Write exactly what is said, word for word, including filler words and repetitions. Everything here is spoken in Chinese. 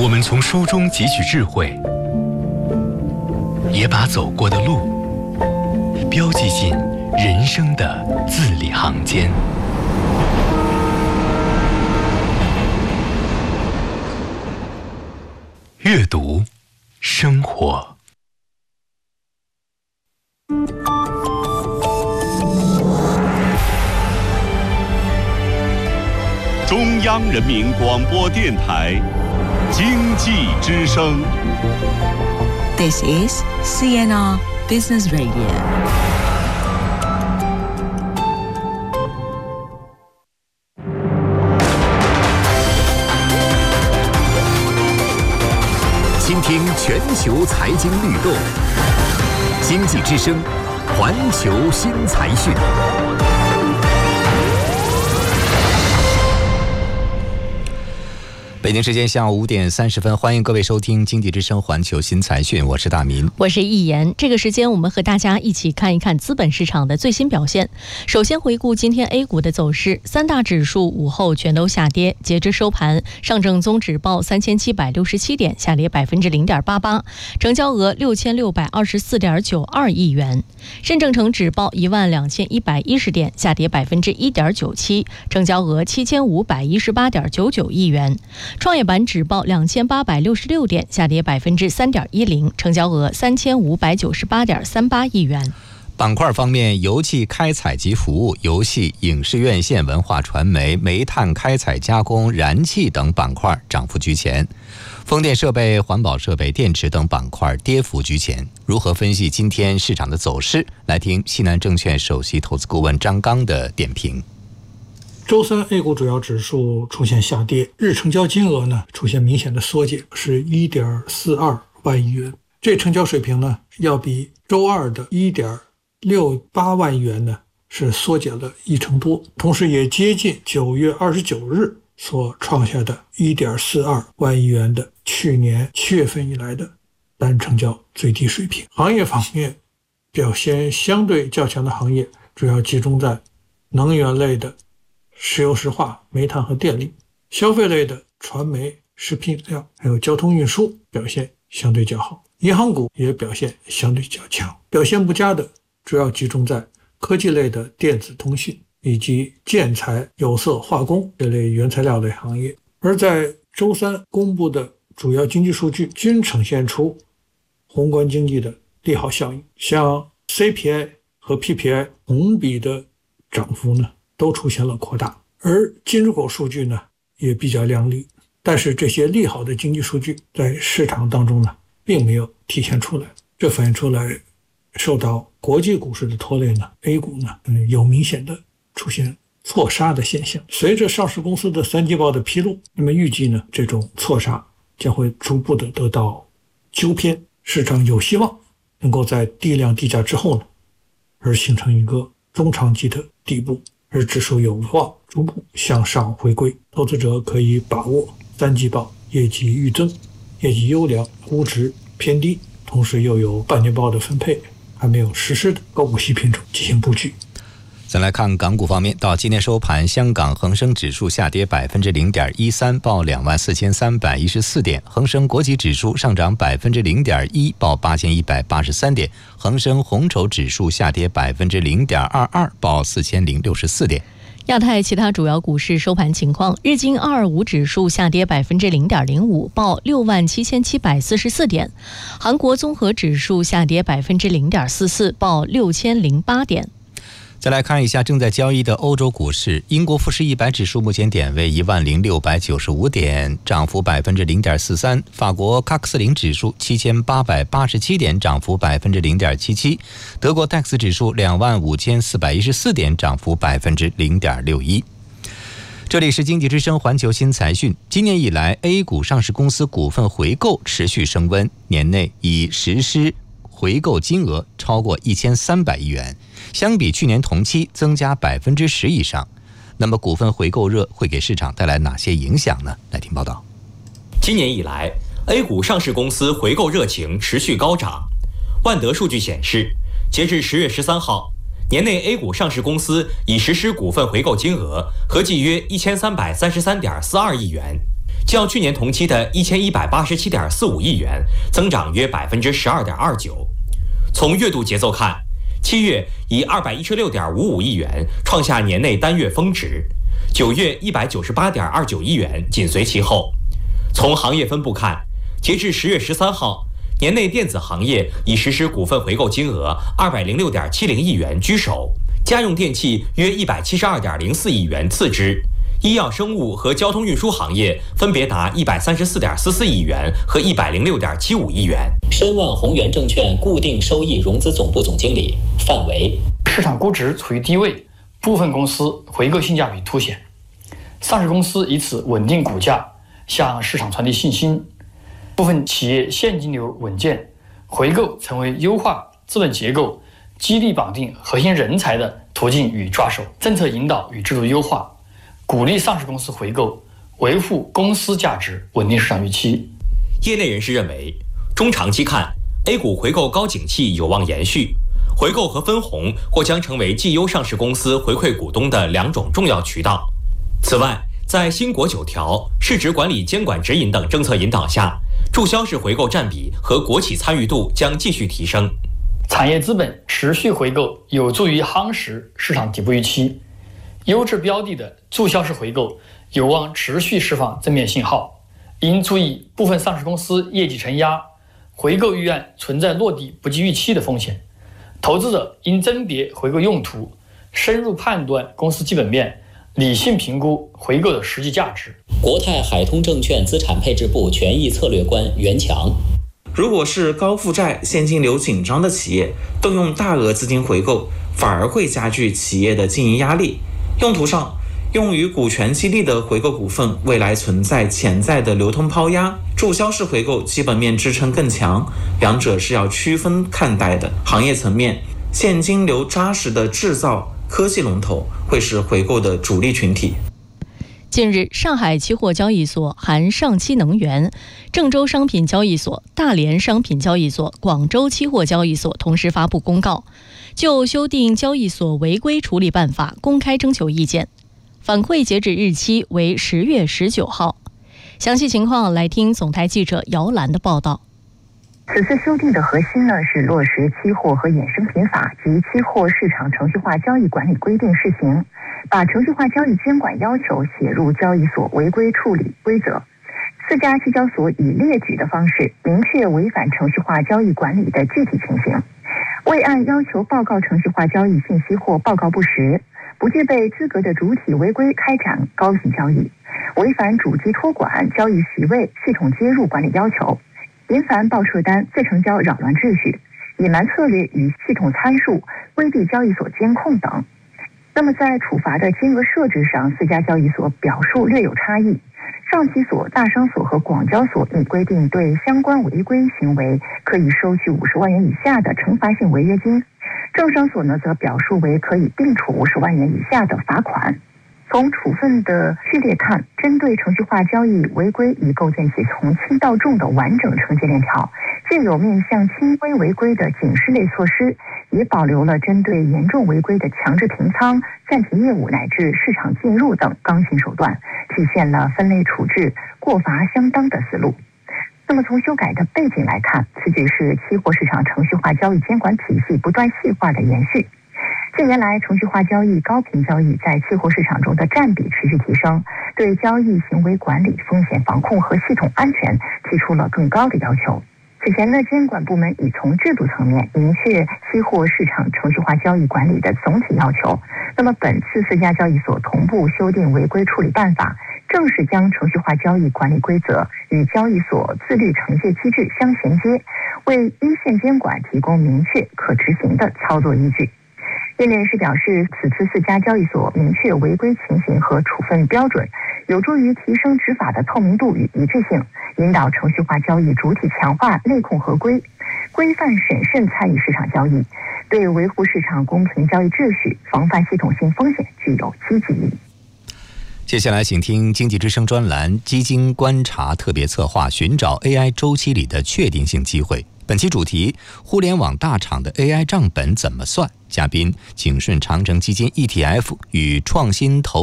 我们从书中汲取智慧，也把走过的路标记进人生的字里行间。阅读，生活。 中央人民广播电台经济之声。 This is C N R Business Radio。 倾听全球财经律动，经济之声，环球新财讯。北京时间下午五点三十分，欢迎各位收听经济之声环球新财讯，我是大民， 我是易言。这个时间我们和大家一起看一看资本市场的最新表现。首先回顾今天 A 股的走势，三大指数午后全都下跌，截至收盘，上证综指报三千七百六十七点，下跌百分之零点八八，成交额六千六百二十四点九二亿元；深证成指报一万两千一百一十点，下跌百分之一点九七，成交额七千五百一十八点九九亿元。创业板指报两千八百六十六点，下跌百分之三点一零，成交额三千五百九十八点三八亿元。 板块方面，油气开采及服务、游戏、影视院线、文化传媒、煤炭开采加工、燃气等板块涨幅居前，风电设备、环保设备、电池等板块跌幅居前。如何分析今天市场的走势？来听西南证券首席投资顾问张刚的点评。 周三 A 股主要指数出现下跌，日成交金额呢出现明显的缩减，是 一点四二万亿元。这成交水平呢要比周二的 一点六八万亿元呢是缩减了一成多，同时也接近九月二十九日所创下的 一点四二万亿元的去年七月份以来的单成交最低水平。行业方面，表现相对较强的行业主要集中在能源类的石油石化、煤炭和电力，消费类的传媒、食品饮料还有交通运输表现相对较好，银行股也表现相对较强。表现不佳的主要集中在科技类的电子通信以及建材、有色、化工这类原材料类行业。而在周三公布的主要经济数据均呈现出宏观经济的利好效应，像 C P I 和 P P I 同比的涨幅呢都出现了扩大，而进出口数据呢也比较亮丽，但是这些利好的经济数据在市场当中呢并没有体现出来，这反映出来受到国际股市的拖累呢 A 股呢、嗯、有明显的出现错杀的现象。随着上市公司的三季报的披露，那么预计呢这种错杀将会逐步的得到纠偏，市场有希望能够在低量低价之后呢而形成一个中长期的底部，而指数有望逐步向上回归。投资者可以把握三季报业绩预增、业绩优良、估值偏低，同时又有半年报的分配还没有实施的高股息品种进行布局。 再来看港股方面，到今天收盘，香港恒生指数下跌百分之零点一三，报两万四千三百一十四点；恒生国际指数上涨百分之零点一，报八千一百八十三点；恒生红筹指数下跌百分之零点二二，报四千零六十四点。 亚太其他主要股市收盘情况，日经二二五指数下跌百分之零点零五，报六万七千七百四十四点；韩国综合指数下跌百分之零点四四，报六千零八点。 再来看一下正在交易的欧洲股市，英国富时一百指数目前点位一万零六百九十五点，涨幅百分之零点四三；法国卡克斯林指数七千八百八十七点，涨幅百分之零点七七；德国 D A X 指数两万五千四百一十四点，涨幅百分之零点六一。这里是经济之声环球新财讯。今年以来 ，A 股上市公司股份回购持续升温，年内已实施回购金额超过一千三百亿元，相比去年同期增加百分之十以上。那么，股份回购热会给市场带来哪些影响呢？来听报道。 今年以来 ，A 股上市公司回购热情持续高涨。万德数据显示，截至十月十三号，年内 A 股上市公司已实施股份回购金额合计约一千三百三十三点四二亿元， 较去年同期的一千一百八十七点四五亿元，增长约百分之十二点二九。从月度节奏看，七月以二百一十六点五五亿元创下年内单月峰值，九月一百九十八点二九亿元紧随其后。从行业分布看，截至十月十三号，年内电子行业已实施股份回购金额二百零六点七零亿元居首，家用电器约一百七十二点零四亿元次之。医药生物和交通运输行业分别达一百三十四点四四亿元和一百零六点七五亿元。 申万宏源证券固定收益融资总部总经理范维： 市场估值处于低位，部分公司回购性价比凸显，上市公司以此稳定股价，向市场传递信心。部分企业现金流稳健，回购成为优化资本结构、激励绑定核心人才的途径与抓手。政策引导与制度优化，鼓励上市公司回购，维护公司价值，稳定市场预期。 业内人士认为，中长期看 ，A 股回购高景气有望延续，回购和分红或将成为绩优上市公司回馈股东的两种重要渠道。此外，在新国九条、市值管理监管指引等政策引导下，注销式回购占比和国企参与度将继续提升。 产业资本持续回购有助于夯实市场底部预期，优质标的的注销式回购有望持续释放正面信号。应注意部分上市公司业绩承压，回购预案存在落地不及预期的风险。投资者应甄别回购用途，深入判断公司基本面，理性评估回购的实际价值。 国泰海通证券资产配置部权益策略官袁强： 如果是高负债、现金流紧张的企业，动用大额资金回购，反而会加剧企业的经营压力。用途上，用于股权激励的回购股份，未来存在潜在的流通抛压；注销式回购基本面支撑更强，两者是要区分看待的。行业层面，现金流扎实的制造、科技龙头会是回购的主力群体。 近日，上海期货交易所含上期能源、郑州商品交易所、大连商品交易所、广州期货交易所同时发布公告，就修订交易所违规处理办法公开征求意见，反馈截止日期为十月十九号。详细情况来听总台记者姚兰的报道。 此次修订的核心呢是落实期货和衍生品法及期货市场程序化交易管理规定试行，把程序化交易监管要求写入交易所违规处理规则。四家期交所以列举的方式明确违反程序化交易管理的具体情形，未按要求报告程序化交易信息或报告不实，不具备资格的主体违规开展高频交易，违反主机托管、交易席位、系统接入管理要求，频繁报撤单、自成交扰乱秩序、隐瞒策略与系统参数、规避交易所监控等。那么在处罚的金额设置上，四家交易所表述略有差异。上期所、大商所和广交所拟规定对相关违规行为可以收取五十万元以下的惩罚性违约金，政商所呢则表述为可以并处五十万元以下的罚款。从处分的序列看，针对程序化交易违规已构建起从轻到重的完整惩戒链条，既有面向轻微违规的警示类措施，也保留了针对严重违规的强制平仓、暂停业务乃至市场进入等刚性手段，体现了分类处置、过罚相当的思路。那么从修改的背景来看，此举是期货市场程序化交易监管体系不断细化的延续。近年来，程序化交易、高频交易在期货市场中的占比持续提升，对交易行为管理、风险防控和系统安全提出了更高的要求。此前呢，监管部门已从制度层面明确期货市场程序化交易管理的总体要求。那么本次四家交易所同步修订违规处理办法，正是将程序化交易管理规则与交易所自律惩戒机制相衔接，为一线监管提供明确可执行的操作依据。业内人士表示，此次四家交易所明确违规情形和处分标准，有助于提升执法的透明度与一致性，引导程序化交易主体强化内控合规，规范审慎参与市场交易，对维护市场公平交易秩序、防范系统性风险具有积极意义。 接下来请听经济之声专栏基金观察特别策划，寻找 A I 周期里的确定性机会。本期主题：互联网大厂的 A I 账本怎么算？嘉宾：景顺长城基金 E T F 与创新投